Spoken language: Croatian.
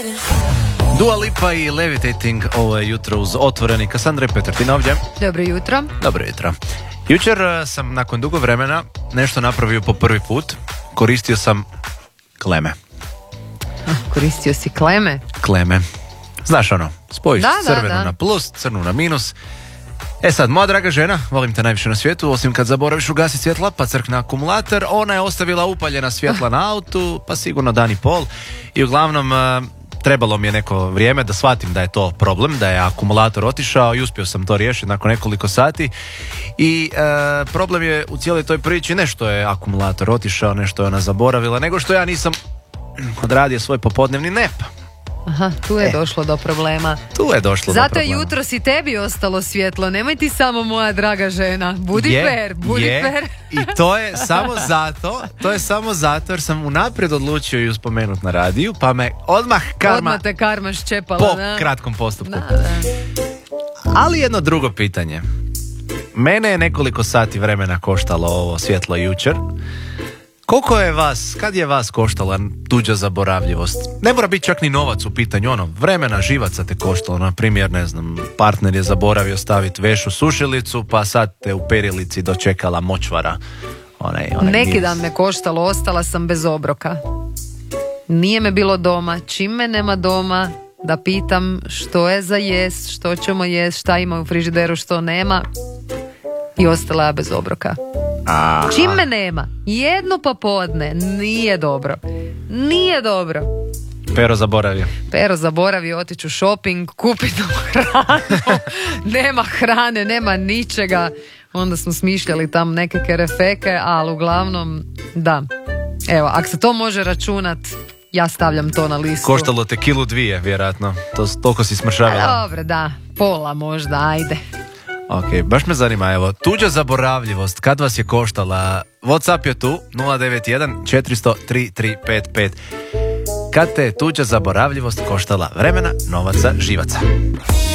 Dua Lipa i Levitating, ovo je jutro uz Otvoreni. Kassandra i Petrtina ovdje. Dobro jutro. Dobro jutro. Jučer sam nakon dugo vremena nešto napravio po prvi put. Koristio sam kleme. Koristio si kleme? Kleme. Znaš ono, spojiš crvenu da. na plus, crnu na minus. E sad, moja draga žena, volim te najviše na svijetu, osim kad zaboraviš ugasiti svjetla pa crkne akumulator, ona je ostavila upaljena svjetla na autu, pa sigurno dan i pol. I uglavnom, trebalo mi je neko vrijeme da shvatim da je to problem, da je akumulator otišao i uspio sam to riješiti nakon nekoliko sati. I problem je u cijeloj toj priči ne što je akumulator otišao, ne što je ona zaboravila, nego što ja nisam odradio svoj popodnevni nep. Aha, tu je došlo do problema. Tu je došlo Zato do problema. Zato jutro si tebi ostalo svjetlo. Nemoj ti samo moja draga žena. Budi fair, budi fair. I to je samo zato jer sam unaprijed odlučio ju spomenuti na radiju, pa me odmah te karma ščepala. Po kratkom postupku. Da. Ali jedno drugo pitanje. Mene je nekoliko sati vremena koštalo ovo svjetlo jučer. Koliko je vas, kad je vas koštala tuđa zaboravljivost? Ne mora biti čak ni novac u pitanju, vremena, živaca te koštalo. Na primjer, ne znam, partner je zaboravio staviti veš u sušilicu, pa sad te u perilici dočekala močvara. Neki dan me koštalo, ostala sam bez obroka. Nije me bilo doma, čim me nema doma, da pitam što je za jest, što ćemo jest, šta ima u frižideru, što nema. I ostala ja bez obroka. Aha. Čim me nema, jedno popodne, nije dobro. Pero zaboravio otići u shopping, kupiti hranu, nema hrane, nema ničega. Onda smo smišljali tam neke kerefeke, ali uglavnom, da. Evo, ako se to može računat, ja stavljam to na listu. Koštalo te 1,2 kg, vjerojatno. Toliko si smršavila. Dobro, da, pola možda, ajde. Ok, baš me zanima, evo, tuđa zaboravljivost, kad vas je koštala? WhatsApp je tu, 091 400 3355. Kad te je tuđa zaboravljivost koštala vremena, novaca, živaca?